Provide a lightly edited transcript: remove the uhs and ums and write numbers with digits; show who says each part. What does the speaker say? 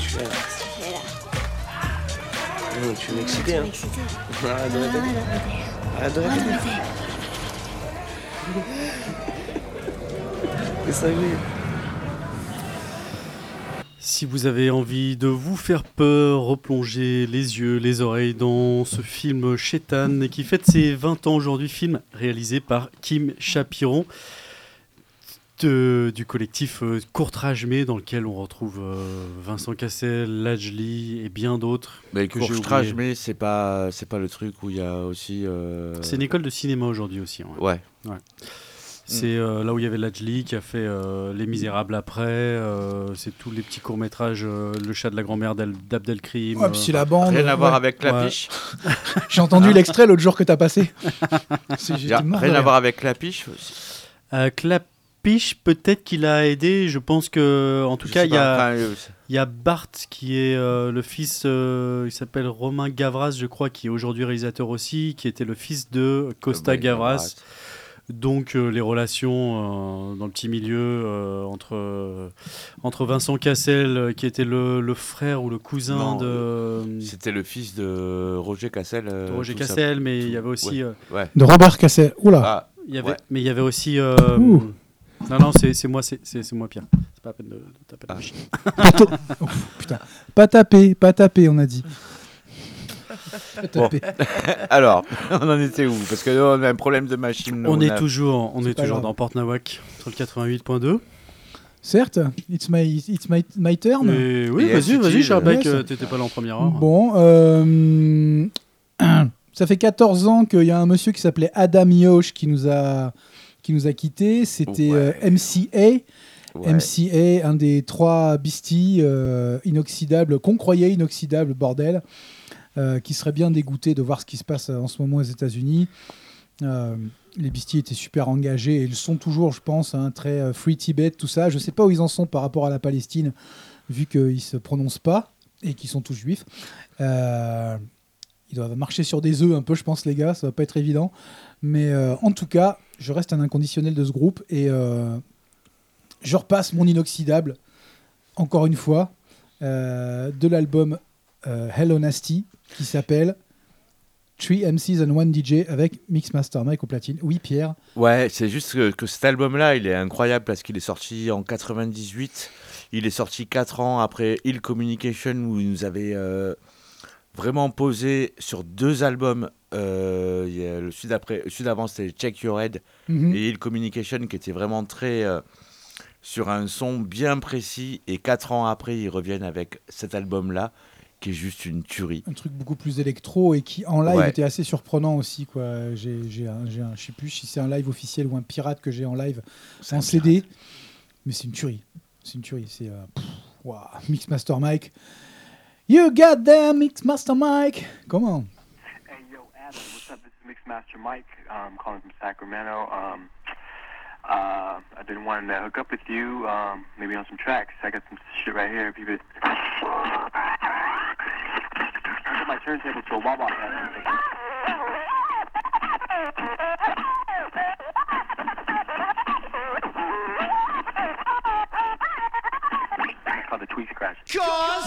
Speaker 1: Voilà.
Speaker 2: Et là.
Speaker 1: Non, tu veux m'exciter, hein.
Speaker 2: Excité.
Speaker 1: Arrête de répéter. Arrête de
Speaker 2: Arrête de
Speaker 1: répéter.
Speaker 2: répéter.
Speaker 1: C'est cinglé.
Speaker 3: Si vous avez envie de vous faire peur, replonger les yeux, les oreilles dans ce film Shaitan qui fête ses 20 ans aujourd'hui, film réalisé par Kim Chapiron du collectif Courtrajmé dans lequel on retrouve Vincent Cassel, Lajli et bien d'autres.
Speaker 4: Mais
Speaker 3: que j'ai
Speaker 4: Courtrajmé, c'est pas le truc où il y a aussi.
Speaker 3: C'est une école de cinéma aujourd'hui aussi.
Speaker 4: Ouais.
Speaker 3: C'est là où il y avait Lajli qui a fait Les Misérables après. C'est tous les petits courts-métrages, Le chat de la grand-mère d'Abdelkrim.
Speaker 5: Ouais, puis c'est la bande.
Speaker 4: Rien à voir
Speaker 5: ouais.
Speaker 4: avec Clapiche.
Speaker 5: J'ai entendu l'extrait l'autre jour que t'as passé.
Speaker 4: Rien à voir avec Clapiche.
Speaker 3: Clapiche, peut-être qu'il a aidé. Je pense que, en tout cas, il y a Bart qui est le fils. Il s'appelle Romain Gavras, je crois, qui est aujourd'hui réalisateur aussi, qui était le fils de Costa Gavras. Donc les relations dans le petit milieu entre Vincent Cassel qui était le frère ou le cousin
Speaker 4: c'était le fils de Roger Cassel.
Speaker 3: Roger Cassel, mais il y avait aussi
Speaker 5: de Robert Cassel. Oula.
Speaker 3: Mais il y avait aussi non c'est moi Pierre. C'est pas la peine de taper la machine.
Speaker 5: Oh, putain. Pas taper on a dit.
Speaker 4: Bon. Alors, on en était où? Parce que là, on a un problème de machine.
Speaker 3: On est toujours dans Porte Nawak sur le 88.2.
Speaker 5: Certes, it's my turn.
Speaker 3: Oui, vas-y, Charbec, t'étais pas là en première heure.
Speaker 5: Bon, ça fait 14 ans qu'il y a un monsieur qui s'appelait Adam Yosh qui nous a quittés. C'était MCA. Ouais. MCA, un des 3 beasties inoxydables, qu'on croyait inoxydables, bordel. Qui serait bien dégoûté de voir ce qui se passe en ce moment aux États-Unis. Les Beasties étaient super engagés et ils sont toujours, je pense, très Free Tibet, tout ça. Je ne sais pas où ils en sont par rapport à la Palestine, vu qu'ils ne se prononcent pas et qu'ils sont tous juifs. Ils doivent marcher sur des œufs un peu, je pense, les gars. Ça ne va pas être évident. Mais en tout cas, je reste un inconditionnel de ce groupe et je repasse mon inoxydable, encore une fois, de l'album Hello Nasty, qui s'appelle 3 MCs and 1 DJ avec Mixmaster Mike au platine. Oui, Pierre.
Speaker 4: Ouais, c'est juste que cet album-là, il est incroyable parce qu'il est sorti en 98. Il est sorti 4 ans après Ill Communication où il nous avait vraiment posé sur 2 albums. Le celui d'avant, c'était Check Your Head et Ill Communication qui était vraiment très sur un son bien précis. Et 4 ans après, ils reviennent avec cet album-là, qui est juste une tuerie.
Speaker 5: Un truc beaucoup plus électro et qui en live était assez surprenant aussi, quoi. Je sais plus si c'est un live officiel ou un pirate que j'ai en live en CD, mais c'est une tuerie. C'est wow. Mixmaster Mike. You goddamn Mixmaster Mike. Come on.
Speaker 6: Hey yo Adam, what's up? This is Mixmaster Mike. I'm calling from Sacramento. I've been wanting to hook up with you, maybe on some tracks. I got some shit right here. If you could put my turntable to a wah-wah pad.